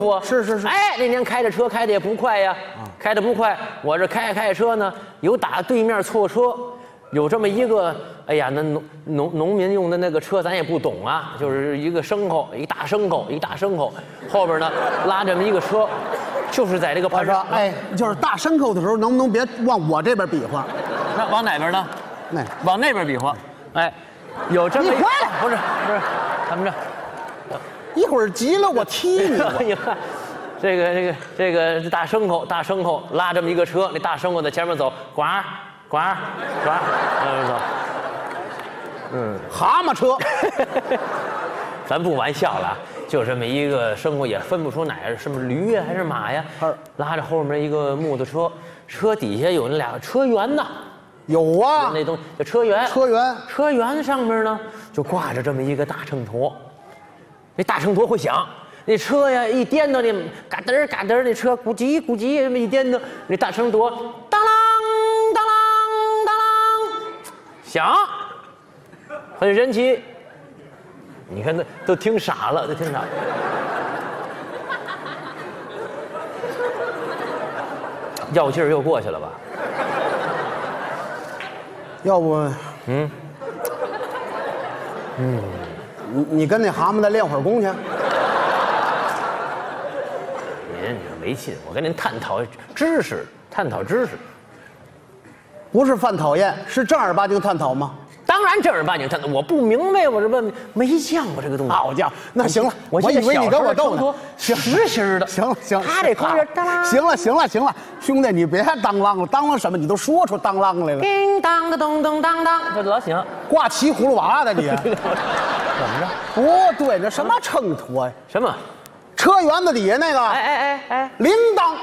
不？ 是。 哎，那年开着车开的也不快呀，开的不快。我这开着车呢，有打对面错车，有这么一个，哎呀，那农民用的那个车咱也不懂啊，就是一个牲口，一大牲口，后边呢拉这么一个车，就是在这个我说，哎，就是大牲口的时候，能不能别往我这边比划？ 那往哪边呢？往那边比划。哎，有这么你回来， 不是，怎么着？ 一会儿急了我踢你！ 你看，这个大牲口拉这么一个车，那大牲口在前面走，呱，走， 蛤蟆车， 咱不玩笑了，就这么一个牲口也分不出哪是什么驴呀还是马呀，拉着后面一个木头车，车底下有那俩车辕呢。 有啊， 那东西叫车辕，车辕上面呢就挂着这么一个大秤砣，那大秤砣会响，那车呀一颠到那嘎噔嘎噔，那车咕叽咕叽这么一颠到，那大秤砣当啷当啷当啷响，很神奇。你看都听傻了，药劲儿又过去了吧？ 要不，你跟那蛤蟆再练会儿功去。 您没劲，我跟您探讨知识。 不是犯讨厌，是正儿八经探讨吗？ 当然正儿八经探讨，我不明白，我这问没见过这个东西。 好家伙，那行了， 我以为你跟我斗呢。 实心的。 行， 他这空人当啷。 行了，兄弟你别当啷了，当啷什么？你都说出当啷来了。 叮当的咚咚当当，这老行。 挂骑葫芦娃的你。 怎么着？ 不对，这什么秤砣呀？ 什么？ 车辕子底下那个。 哎， 铃铛。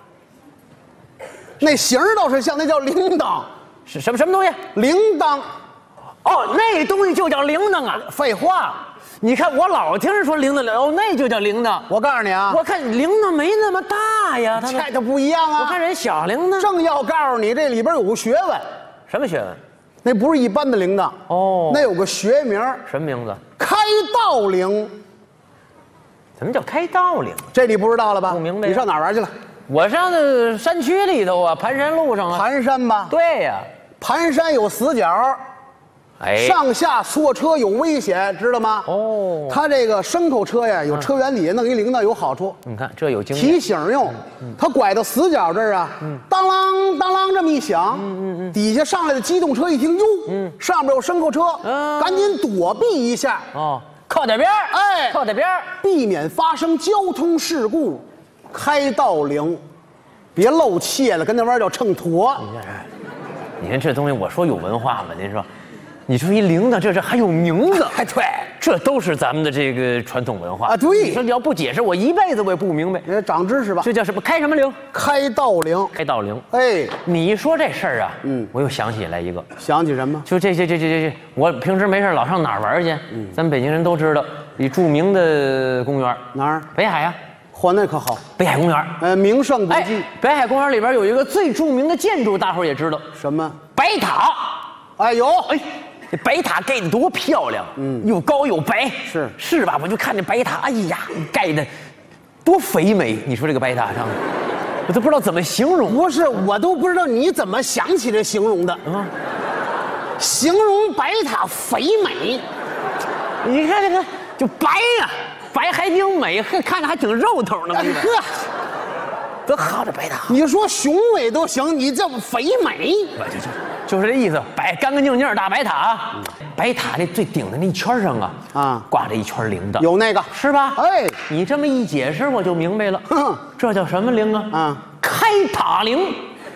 那形儿倒是像，那叫铃铛。 是什么东西？ 铃铛。 哦，那东西就叫铃铛啊！ 废话， 你看我老听人说铃铛，哦，那就叫铃铛。 我告诉你啊， 我看铃铛没那么大呀， 它不一样啊。 我看人小铃铛， 正要告诉你，这里边有个学问。 什么学问？ 那不是一般的铃铛哦， 那有个学名。 什么名字？ 开道铃。 什么叫开道铃？ 这你不知道了吧？ 不明白。 你上哪儿玩去了？ 我上那山区里头啊，盘山路上啊。 盘山吧？ 对呀， 盘山有死角。上下错车有危险，知道吗？哦，他这个牲口车呀，有车辕底下弄一铃铛有好处。 你看这有经验， 提醒用。他拐到死角这儿啊，当啷当啷这么一响，底下上来的机动车一听，哟，上面有牲口车，赶紧躲避一下。 哦，靠点边儿，靠点边儿， 避免发生交通事故。开道铃，别露怯了，跟那玩意儿叫秤砣。 你看这东西，我说有文化吗？您说。你说一铃铛，这是还有名字， 还对， 这都是咱们的这个传统文化啊。对， 你说你要不解释，我一辈子我也不明白。 长知识吧？ 这叫什么？开什么铃？ 开道铃。 开道铃。 哎， 你一说这事儿啊，我又想起来一个。 想起什么？ 就这，我平时没事老上哪儿玩去？咱们北京人都知道，一著名的公园哪儿？ 北海啊。 嚯，那可好， 北海公园。 名胜古迹。 北海公园里边有一个最著名的建筑，大伙儿也知道。 什么？ 白塔。 哎有。 哎。这白塔盖得多漂亮，又高又白，是吧？我就看这白塔，哎呀，盖的多肥美！你说这个白塔上，我都不知道怎么形容。 不是，我都不知道你怎么想起这形容的啊？形容白塔肥美， 你看这个就白呀，白还挺美，看着还挺肉头呢。呵，多好这白塔！ 你说雄伟都行，你这肥美， 就是这意思，白干干净净大白塔，白塔那最顶的那圈上啊，挂着一圈铃铛， 有那个是吧？ 哎， 你这么一解释，我就明白了，这叫什么铃啊？开塔铃，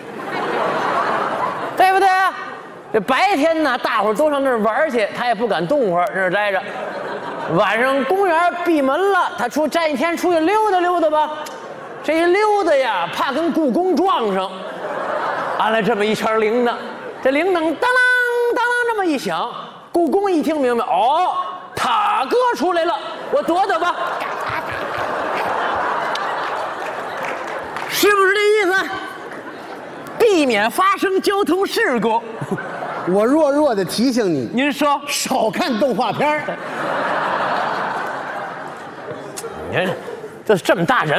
对不对？这白天呢，大伙儿都上那儿玩去，他也不敢动会儿，那儿待着。晚上公园闭门了，他站一天出去溜达溜达吧。这一溜达呀，怕跟故宫撞上，安了这么一圈铃铛。这铃铛当啷当啷这么一响，故宫一听明白，哦，塔哥出来了，我躲躲吧，是不是这意思？避免发生交通事故。 我弱弱的提醒你， 您说少看动画片儿。 你看，这么大人。